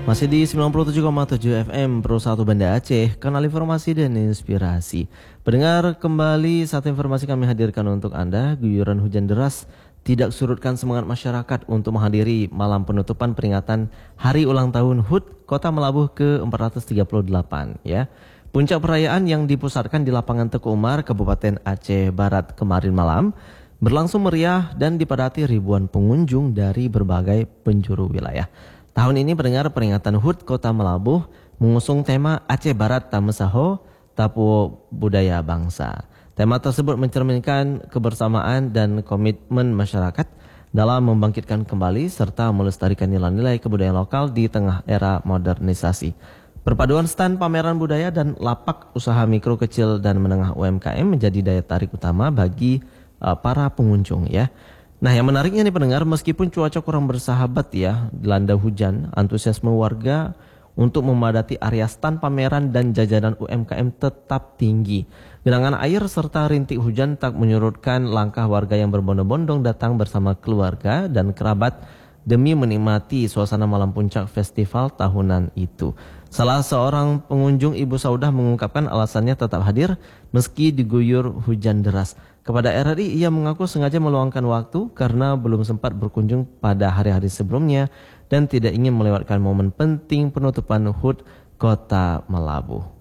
Masih di 97,7 FM Pro 1 Banda Aceh, kanal informasi dan inspirasi. Pendengar, kembali satu informasi kami hadirkan untuk Anda. Guyuran hujan deras tidak surutkan semangat masyarakat untuk menghadiri malam penutupan peringatan Hari Ulang Tahun HUT Kota Melabuh ke-438 ya. Puncak perayaan yang dipusatkan di lapangan Teguh Umar, Kabupaten Aceh Barat kemarin malam berlangsung meriah dan dipadati ribuan pengunjung dari berbagai penjuru wilayah. Tahun ini pendengar peringatan HUT Kota Melabuh mengusung tema Aceh Barat Tamesaho Tapu Budaya Bangsa. Tema tersebut mencerminkan kebersamaan dan komitmen masyarakat dalam membangkitkan kembali serta melestarikan nilai-nilai kebudayaan lokal di tengah era modernisasi. Perpaduan stand pameran budaya dan lapak usaha mikro, kecil dan menengah UMKM menjadi daya tarik utama bagi para pengunjung ya. Nah, yang menariknya nih pendengar, meskipun cuaca kurang bersahabat ya, dilanda hujan, antusiasme warga untuk memadati area stand pameran dan jajanan UMKM tetap tinggi. Genangan air serta rintik hujan tak menyurutkan langkah warga yang berbondong-bondong datang bersama keluarga dan kerabat demi menikmati suasana malam puncak festival tahunan itu. Salah seorang pengunjung, Ibu Saudah, mengungkapkan alasannya tetap hadir meski diguyur hujan deras. Kepada RRI, ia mengaku sengaja meluangkan waktu karena belum sempat berkunjung pada hari-hari sebelumnya dan tidak ingin melewatkan momen penting penutupan HUT Kota Melabuh.